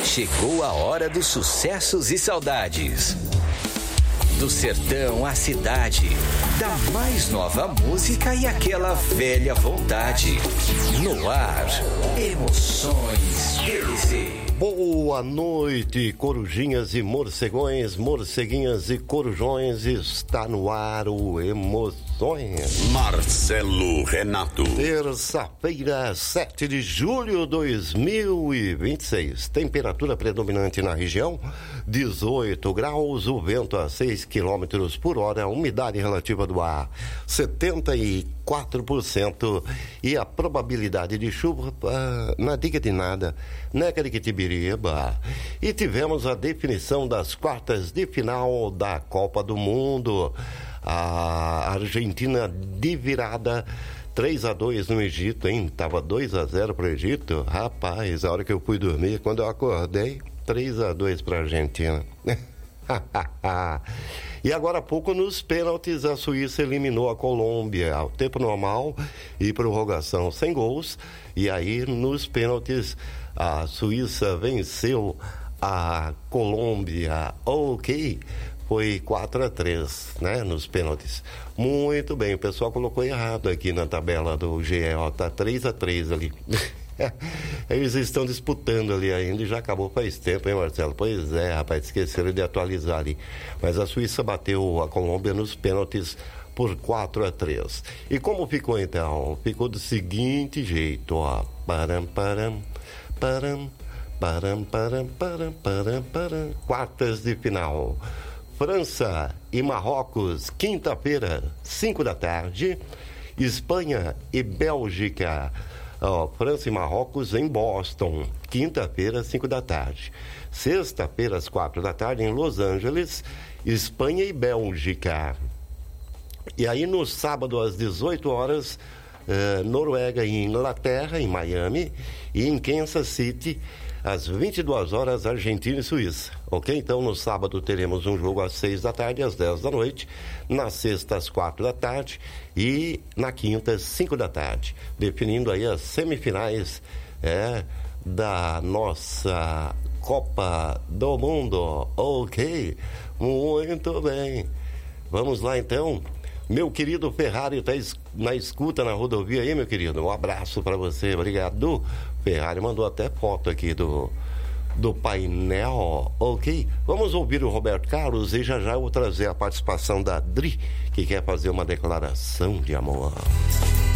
Chegou a hora dos sucessos e saudades. Do sertão à cidade, da mais nova música e aquela velha vontade. No ar, Emoções TVC. Boa noite, corujinhas e morcegões, morceguinhas e corujões, está no ar o Emoções. Marcelo Renato. Terça-feira, 7 de julho de 2026. Temperatura predominante na região, 18 graus, o vento a 6 km por hora, umidade relativa do ar, 74%, e a probabilidade de chuva, na dica de nada, neca de Quitibiriba. E tivemos a definição das quartas de final da Copa do Mundo. A Argentina de virada 3-2 no Egito, hein? Tava 2-0 pro Egito. Rapaz, a hora que eu fui dormir, quando eu acordei, 3-2 pra Argentina. E agora há pouco, nos pênaltis, a Suíça eliminou a Colômbia ao tempo normal e prorrogação sem gols. E aí, nos pênaltis, a Suíça venceu a Colômbia. Ok, foi 4-3, né, nos pênaltis. Muito bem, o pessoal colocou errado aqui na tabela do GE, ó, tá 3-3 ali. Eles estão disputando ali ainda e já acabou faz tempo, hein, Marcelo? Pois é, rapaz, esqueceram de atualizar ali. Mas a Suíça bateu a Colômbia nos pênaltis por 4-3. E como ficou então? Ficou do seguinte jeito, ó. Quartas de final. França e Marrocos, quinta-feira, 5 da tarde. Espanha e Bélgica. França e Marrocos em Boston, quinta-feira, 5 da tarde. Sexta-feira, às 4 da tarde, em Los Angeles, Espanha e Bélgica. E aí, no sábado, às 18 horas, Noruega e Inglaterra, em Miami, e em Kansas City, às 22 horas, Argentina e Suíça. Ok? Então, no sábado teremos um jogo às 6 da tarde, às 10 da noite. Na sexta, às 4 da tarde. E na quinta, às 5 da tarde. Definindo aí as semifinais da nossa Copa do Mundo. Ok? Muito bem. Vamos lá, então. Meu querido Ferrari está na escuta na rodovia aí, meu querido. Um abraço para você. Obrigado. Ferrari mandou até foto aqui do painel, ok? Vamos ouvir o Roberto Carlos e já eu vou trazer a participação da Dri, que quer fazer uma declaração de amor.